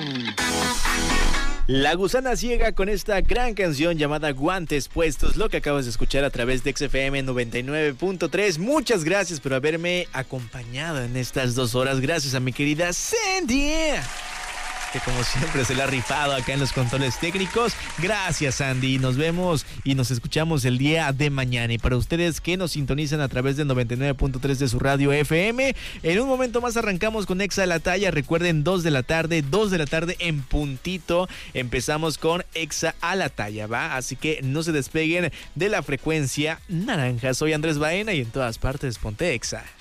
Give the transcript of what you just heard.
La Gusana Ciega con esta gran canción llamada Guantes Puestos, lo que acabas de escuchar a través de XFM 99.3. Muchas gracias por haberme acompañado en estas 2 horas. Gracias a mi querida Sandy, que como siempre se la ha rifado acá en los controles técnicos. Gracias, Sandy. Nos vemos y nos escuchamos el día de mañana. Y para ustedes que nos sintonizan a través de 99.3 de su radio FM, en un momento más arrancamos con Exa a la Talla. Recuerden, 2 de la tarde en puntito. Empezamos con Exa a la Talla, ¿va? Así que no se despeguen de la frecuencia naranja. Soy Andrés Baena y en todas partes ponte Exa.